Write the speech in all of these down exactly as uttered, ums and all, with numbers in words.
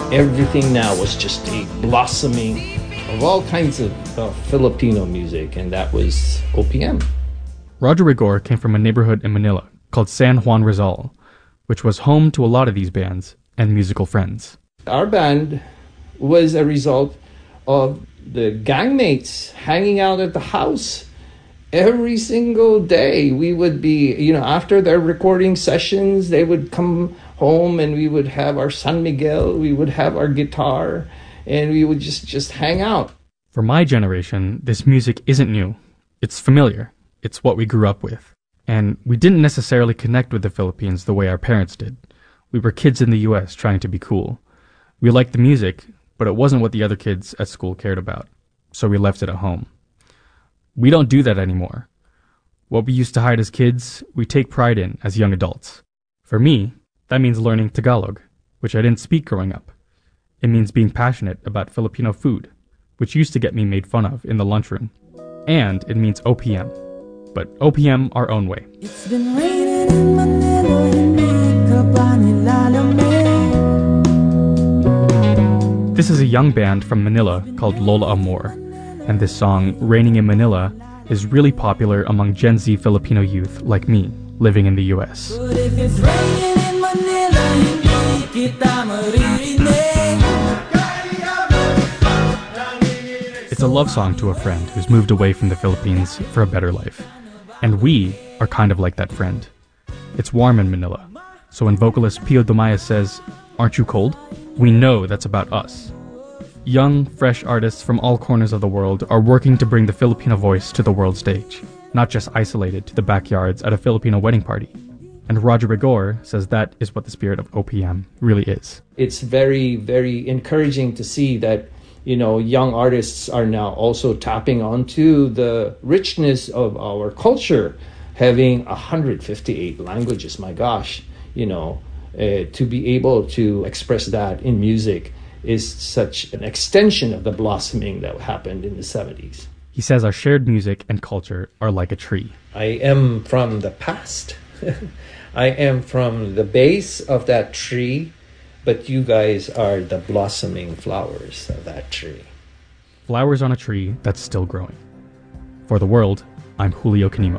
Everything now was just a blossoming of all kinds of uh, Filipino music, and that was O P M. Roger Rigor came from a neighborhood in Manila called San Juan Rizal, which was home to a lot of these bands and musical friends. Our band was a result of the gangmates hanging out at the house every single day. We would be, you know, after their recording sessions, they would come home and we would have our San Miguel, we would have our guitar, and we would just, just hang out. For my generation, this music isn't new. It's familiar. It's what we grew up with. And we didn't necessarily connect with the Philippines the way our parents did. We were kids in the U S trying to be cool. We liked the music, but it wasn't what the other kids at school cared about, so we left it at home. We don't do that anymore. What we used to hide as kids, we take pride in as young adults. For me, that means learning Tagalog, which I didn't speak growing up. It means being passionate about Filipino food, which used to get me made fun of in the lunchroom. And it means O P M, but O P M our own way. It's been raining in Manila, hindi ka ba nilalamig? This is a young band from Manila called Lola Amor, and this song, Raining in Manila, is really popular among Gen Z Filipino youth like me, living in the U S. But if it's raining in Manila, hindi kita maririnig. It's a love song to a friend who's moved away from the Philippines for a better life. And we are kind of like that friend. It's warm in Manila, so when vocalist Pio Dumaya says, "Aren't you cold?" we know that's about us. Young, fresh artists from all corners of the world are working to bring the Filipino voice to the world stage, not just isolated to the backyards at a Filipino wedding party. And Roger Rigor says that is what the spirit of O P M really is. It's very, very encouraging to see that, you know, young artists are now also tapping onto the richness of our culture, having one hundred fifty-eight languages, my gosh, you know, uh, to be able to express that in music is such an extension of the blossoming that happened in the seventies. He says our shared music and culture are like a tree. I am from the past. I am from the base of that tree, but you guys are the blossoming flowers of that tree. Flowers on a tree that's still growing. For the world, I'm Julio Canimo.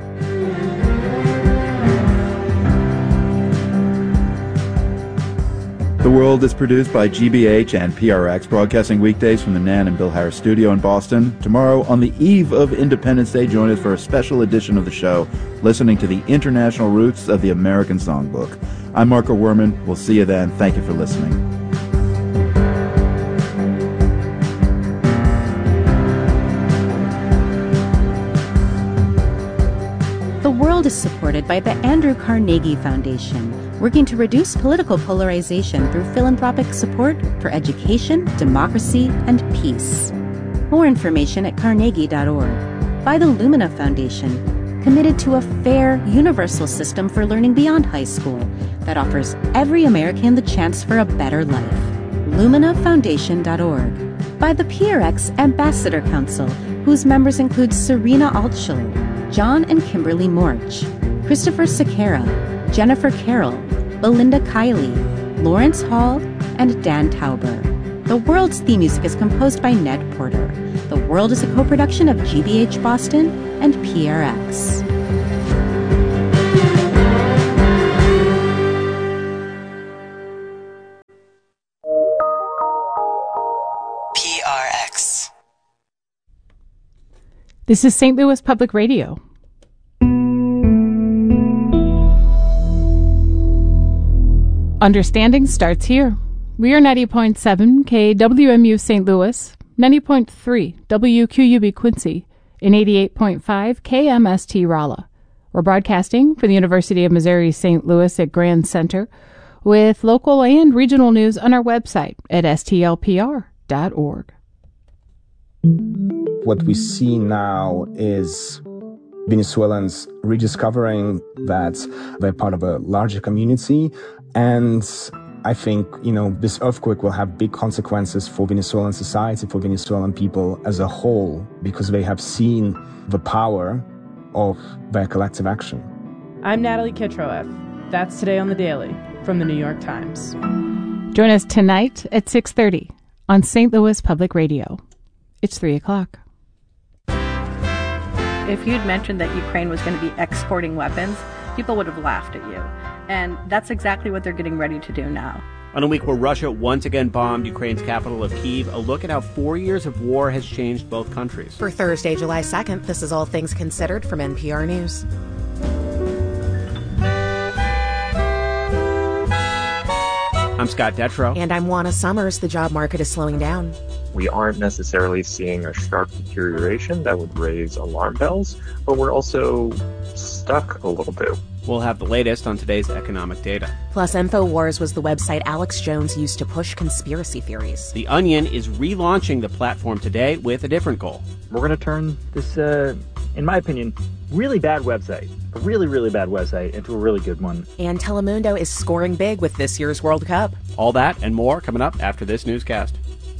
The World is produced by G B H and P R X, broadcasting weekdays from the Nan and Bill Harris studio in Boston. Tomorrow, on the eve of Independence Day, join us for a special edition of the show, listening to the international roots of the American Songbook. I'm Marco Werman. We'll see you then. Thank you for listening. The World is supported by the Andrew Carnegie Foundation, working to reduce political polarization through philanthropic support for education, democracy, and peace. More information at carnegie dot org. By the Lumina Foundation, committed to a fair, universal system for learning beyond high school that offers every American the chance for a better life. lumina foundation dot org. By the P R X Ambassador Council, whose members include Serena Altschul, John and Kimberly Morch, Christopher Sequeira, Jennifer Carroll, Belinda Kiley, Lawrence Hall, and Dan Tauber. The World's theme music is composed by Ned Porter. The World is a co-production of G B H Boston and P R X. P R X. This is Saint Louis Public Radio. Understanding starts here. We are ninety point seven K W M U Saint Louis, ninety point three W Q U B Quincy, and eighty-eight point five K M S T Rolla. We're broadcasting from the University of Missouri Saint Louis at Grand Center with local and regional news on our website at S T L P R dot org. What we see now is Venezuelans rediscovering that they're part of a larger community. And I think, you know, this earthquake will have big consequences for Venezuelan society, for Venezuelan people as a whole, because they have seen the power of their collective action. I'm Natalie Kitroeff. That's Today on the Daily from the New York Times. Join us tonight at six thirty on Saint Louis Public Radio. It's three o'clock. If you'd mentioned that Ukraine was going to be exporting weapons, people would have laughed at you. And that's exactly what they're getting ready to do now. On a week where Russia once again bombed Ukraine's capital of Kyiv, a look at how four years of war has changed both countries. For Thursday, July second, this is All Things Considered from N P R News. I'm Scott Detrow. And I'm Juana Summers. The job market is slowing down. We aren't necessarily seeing a sharp deterioration that would raise alarm bells, but we're also stuck a little bit. We'll have the latest on today's economic data. Plus, InfoWars was the website Alex Jones used to push conspiracy theories. The Onion is relaunching the platform today with a different goal. We're going to turn this, uh, in my opinion, really bad website, a really, really bad website, into a really good one. And Telemundo is scoring big with this year's World Cup. All that and more coming up after this newscast.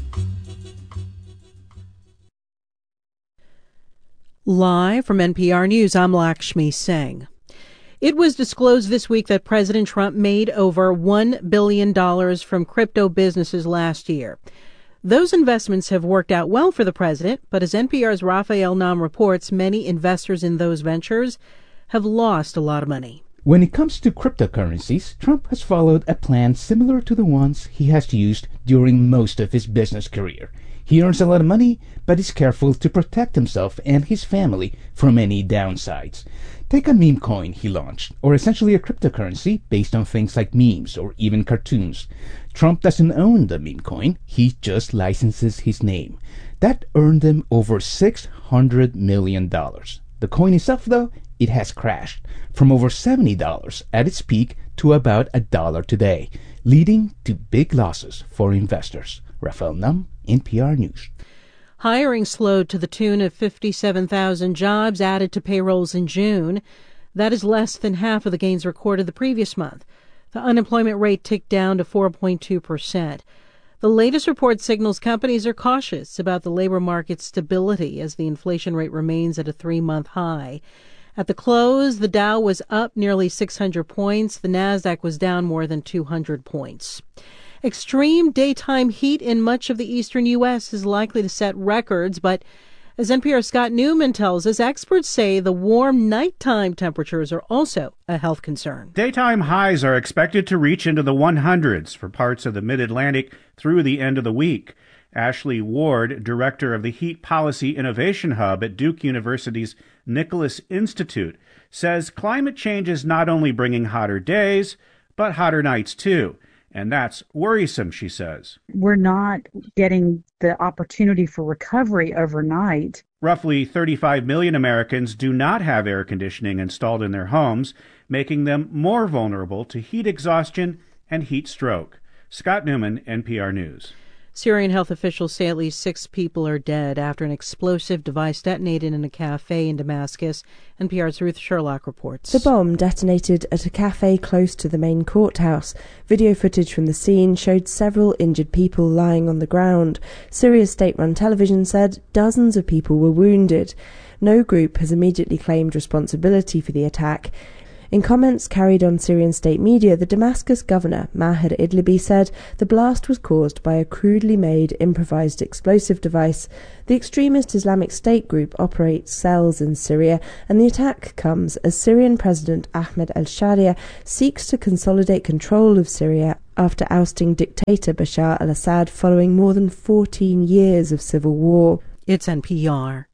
Live from N P R News, I'm Lakshmi Singh. It was disclosed this week that President Trump made over one billion dollars from crypto businesses last year. Those investments have worked out well for the president, but as N P R's Raphael Nam reports, many investors in those ventures have lost a lot of money. When it comes to cryptocurrencies, Trump has followed a plan similar to the ones he has used during most of his business career. He earns a lot of money, but is careful to protect himself and his family from any downsides. Take a meme coin he launched, or essentially a cryptocurrency based on things like memes or even cartoons. Trump doesn't own the meme coin, he just licenses his name. That earned him over six hundred million dollars. The coin itself, though, it has crashed from over seventy dollars at its peak to about a dollar today, leading to big losses for investors. Raphael Nam, N P R News. Hiring slowed to the tune of fifty-seven thousand jobs added to payrolls in June. That is less than half of the gains recorded the previous month. The unemployment rate ticked down to four point two percent. The latest report signals companies are cautious about the labor market's stability as the inflation rate remains at a three-month high. At the close, the Dow was up nearly six hundred points. The Nasdaq was down more than two hundred points. Extreme daytime heat in much of the eastern U S is likely to set records, but as N P R's Scott Newman tells us, experts say the warm nighttime temperatures are also a health concern. Daytime highs are expected to reach into the hundreds for parts of the mid-Atlantic through the end of the week. Ashley Ward, director of the Heat Policy Innovation Hub at Duke University's Nicholas Institute, says climate change is not only bringing hotter days, but hotter nights too. And that's worrisome, she says. We're not getting the opportunity for recovery overnight. Roughly thirty-five million Americans do not have air conditioning installed in their homes, making them more vulnerable to heat exhaustion and heat stroke. Scott Newman, N P R News. Syrian health officials say at least six people are dead after an explosive device detonated in a cafe in Damascus. N P R's Ruth Sherlock reports. The bomb detonated at a cafe close to the main courthouse. Video footage from the scene showed several injured people lying on the ground. Syria's state-run television said dozens of people were wounded. No group has immediately claimed responsibility for the attack. In comments carried on Syrian state media, the Damascus governor, Maher Idlibi, said the blast was caused by a crudely made improvised explosive device. The extremist Islamic State group operates cells in Syria, and the attack comes as Syrian President Ahmed al-Sharia seeks to consolidate control of Syria after ousting dictator Bashar al-Assad following more than fourteen years of civil war. It's N P R.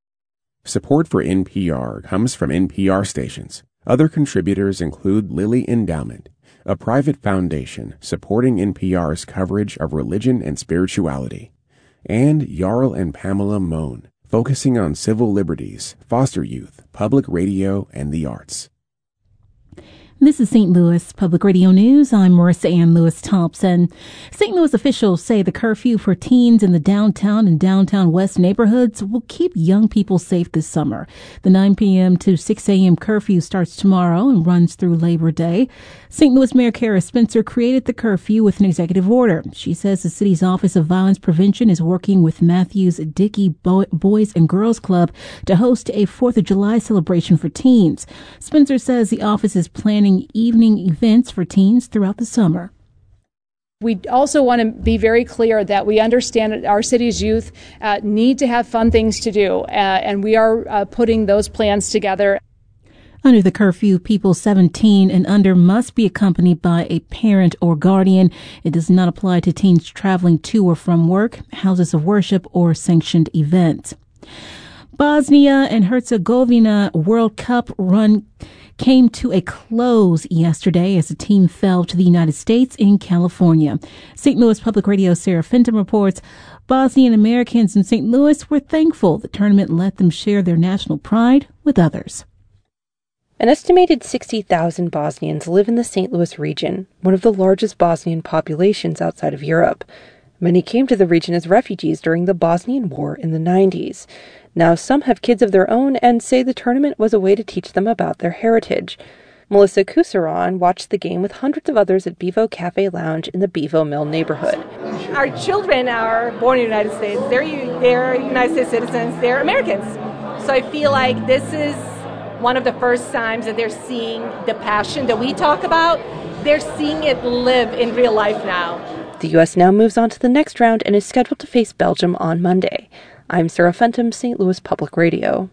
Support for N P R comes from N P R stations. Other contributors include Lilly Endowment, a private foundation supporting N P R's coverage of religion and spirituality, and Jarl and Pamela Mohn, focusing on civil liberties, foster youth, public radio, and the arts. This is Saint Louis Public Radio News. I'm Marissa Ann Lewis-Thompson. Saint Louis officials say the curfew for teens in the downtown and downtown west neighborhoods will keep young people safe this summer. The nine p.m. to six a.m. curfew starts tomorrow and runs through Labor Day. Saint Louis Mayor Kara Spencer created the curfew with an executive order. She says the city's Office of Violence Prevention is working with Matthews Dickey Bo- Boys and Girls Club to host a fourth of July celebration for teens. Spencer says the office is planning evening events for teens throughout the summer. We also want to be very clear that we understand that our city's youth uh, need to have fun things to do, uh, and we are uh, putting those plans together. Under the curfew, people seventeen and under must be accompanied by a parent or guardian. It does not apply to teens traveling to or from work, houses of worship, or sanctioned events. Bosnia and Herzegovina World Cup run came to a close yesterday as the team fell to the United States in California. Saint Louis Public Radio's Sarah Fenton reports Bosnian Americans in Saint Louis were thankful the tournament let them share their national pride with others. An estimated sixty thousand Bosnians live in the Saint Louis region, one of the largest Bosnian populations outside of Europe. Many came to the region as refugees during the Bosnian War in the nineties. Now some have kids of their own and say the tournament was a way to teach them about their heritage. Melissa Kusaran watched the game with hundreds of others at Bevo Cafe Lounge in the Bevo Mill neighborhood. Our children are born in the United States. They're, they're United States citizens. They're Americans. So I feel like this is one of the first times that they're seeing the passion that we talk about. They're seeing it live in real life now. The U S now moves on to the next round and is scheduled to face Belgium on Monday. I'm Sarah Fenton, Saint Louis Public Radio.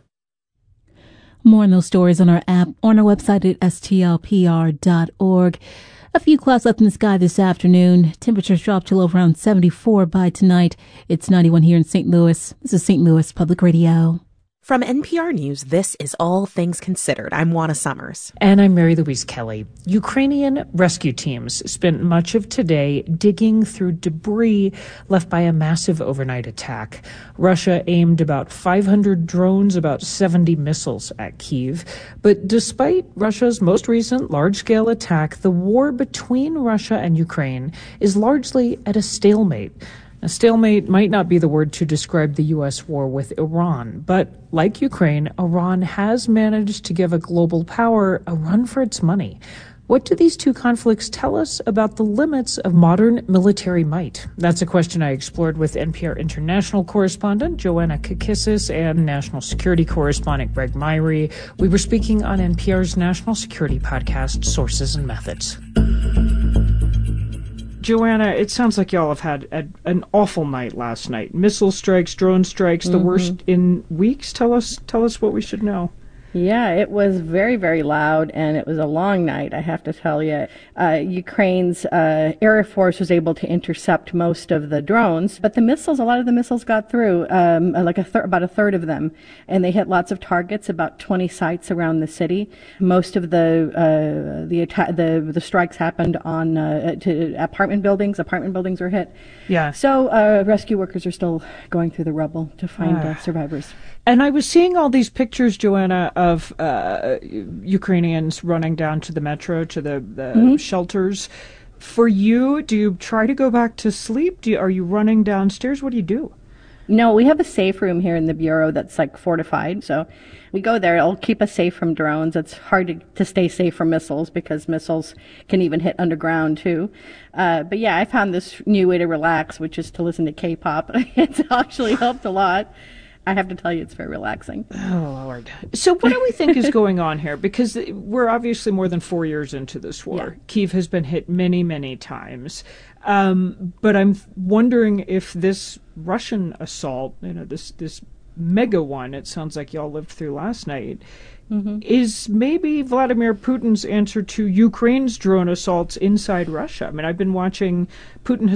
More on those stories on our app, on our website at S T L P R dot org. A few clouds left in the sky this afternoon. Temperatures drop to low around seventy-four by tonight. It's ninety-one here in Saint Louis. This is Saint Louis Public Radio. From N P R News, this is All Things Considered. I'm Juana Summers. And I'm Mary Louise Kelly. Ukrainian rescue teams spent much of today digging through debris left by a massive overnight attack. Russia aimed about five hundred drones, about seventy missiles at Kyiv. But despite Russia's most recent large-scale attack, the war between Russia and Ukraine is largely at a stalemate. A stalemate might not be the word to describe the U S war with Iran, but like Ukraine, Iran has managed to give a global power a run for its money. What do these two conflicts tell us about the limits of modern military might? That's a question I explored with N P R international correspondent Joanna Kakissis and national security correspondent Greg Myrie. We were speaking on N P R's national security podcast, Sources and Methods. Joanna, it sounds like y'all have had a, an awful night last night. Missile strikes, drone strikes, the mm-hmm. worst in weeks. Tell us, tell us what we should know. Yeah, it was very, very loud, and it was a long night, I have to tell you. Uh, Ukraine's uh, Air Force was able to intercept most of the drones, but the missiles, a lot of the missiles got through, um, like a thir- about a third of them, and they hit lots of targets, about twenty sites around the city. Most of the uh, the, atta- the the strikes happened on uh, to apartment buildings. Apartment buildings were hit. Yeah. So uh, rescue workers are still going through the rubble to find uh, uh, survivors. And I was seeing all these pictures, Joanna, of uh, Ukrainians running down to the metro, to the, the mm-hmm. shelters. For you, do you try to go back to sleep? Do you, are you running downstairs? What do you do? No, we have a safe room here in the Bureau that's like fortified. So we go there. It'll keep us safe from drones. It's hard to, to stay safe from missiles because missiles can even hit underground too. Uh, but yeah, I found this new way to relax, which is to listen to K-pop. It's actually helped a lot. I have to tell you, it's very relaxing. Oh, Lord. So what do we think is going on here? Because we're obviously more than four years into this war. Yeah. Kyiv has been hit many, many times. Um, but I'm wondering if this Russian assault, you know, this, this mega one, it sounds like y'all lived through last night, mm-hmm. is maybe Vladimir Putin's answer to Ukraine's drone assaults inside Russia. I mean, I've been watching, Putin has